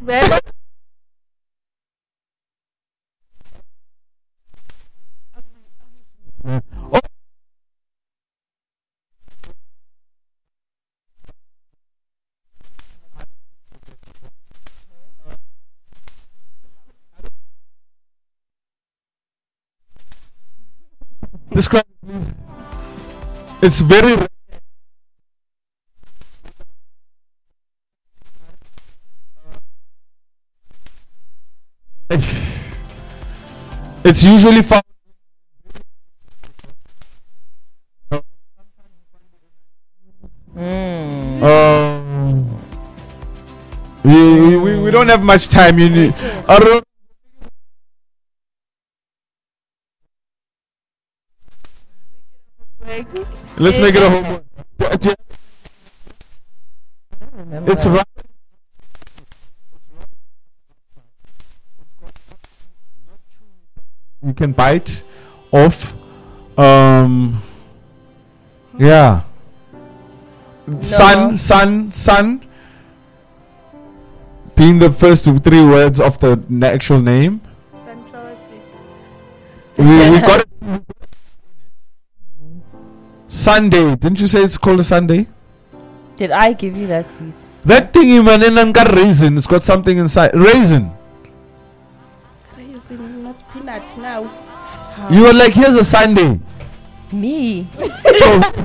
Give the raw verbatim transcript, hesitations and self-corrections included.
Well, Oh, describe it, please. It's very it's usually found. mm. Um, we, we, we don't have much time. You need. Uh, let's make it a homework. Remember. It's right. You can bite off. Um. Yeah. Sun, sun, sun. Being the first three words of the n- actual name. Sunflower seed. We, we got it. Sunday. Didn't you say it's called a Sunday? Did I give you that sweet? That thingy, man, and then got raisin. It's got something inside. Raisin. Raisin, not peanuts now. You were like, here's a Sunday. Me? So,